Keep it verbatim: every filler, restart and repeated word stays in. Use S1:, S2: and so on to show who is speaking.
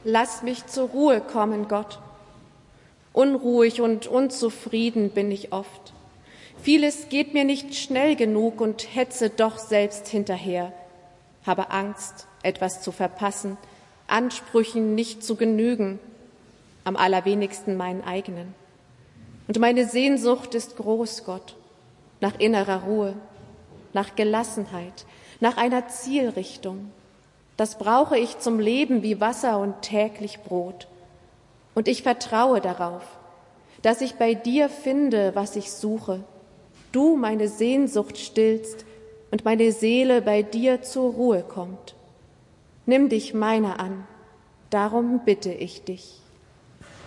S1: Lass mich zur Ruhe kommen, Gott. Unruhig und unzufrieden bin ich oft. Vieles geht mir nicht schnell genug und hetze doch selbst hinterher. Habe Angst, etwas zu verpassen, Ansprüchen nicht zu genügen, am allerwenigsten meinen eigenen. Und meine Sehnsucht ist groß, Gott, nach innerer Ruhe, nach Gelassenheit, nach einer Zielrichtung. Das brauche ich zum Leben wie Wasser und täglich Brot. Und ich vertraue darauf, dass ich bei dir finde, was ich suche. Du meine Sehnsucht stillst und meine Seele bei dir zur Ruhe kommt. Nimm dich meiner an, darum bitte ich dich.